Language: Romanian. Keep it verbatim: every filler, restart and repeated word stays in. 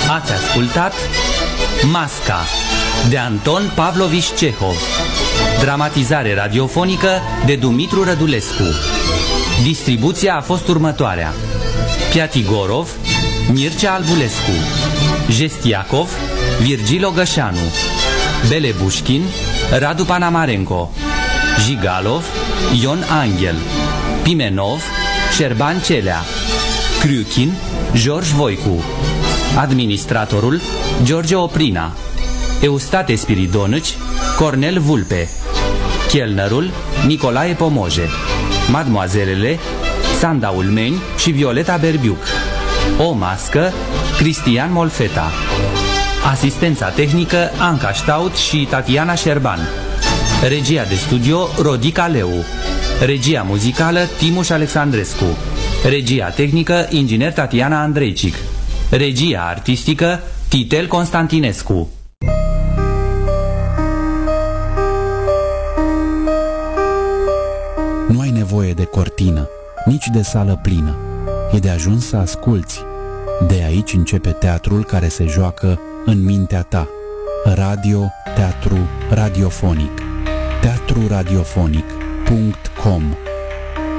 Ați ascultat Masca de Anton Pavlovici Cehov, dramatizare radiofonică de Dumitru Rădulescu. Distribuția a fost următoarea: Piatigorov, Mircea Albulescu, Jestiacov, Virgil Ogășanu, Belebușkin, Radu Panamarenko, Jigalov, Ion Angel, Pimenov, Șerban Celea, Criuchin, George Voicu, administratorul George Oprina, Eustate Spiridonici, Cornel Vulpe, chelnerul Nicolae Pomoje, mademoazelele Sanda Ulmeni și Violeta Berbiuc, o mască Cristian Molfeta, asistența tehnică Anca Ștaut și Tatiana Șerban, regia de studio Rodica Leu, regia muzicală Timuș Alexandrescu, regia tehnică inginer Tatiana Andreicic, regia artistică Titel Constantinescu. Nu ai nevoie de cortină, nici de sală plină. E de ajuns să asculți. De aici începe teatrul care se joacă în mintea ta. Radio, teatru, radiofonic. teatru radiofonic punct com